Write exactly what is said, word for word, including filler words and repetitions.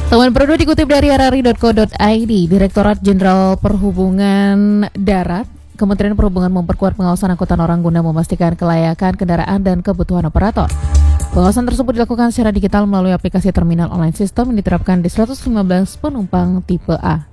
Teman Perlu dikutip dari r r i titik co titik i d, Direktorat Jenderal Perhubungan Darat, Kementerian Perhubungan memperkuat pengawasan angkutan orang guna memastikan kelayakan kendaraan dan kebutuhan operator. Pengawasan tersebut dilakukan secara digital melalui aplikasi terminal online system yang diterapkan di seratus lima belas penumpang tipe A.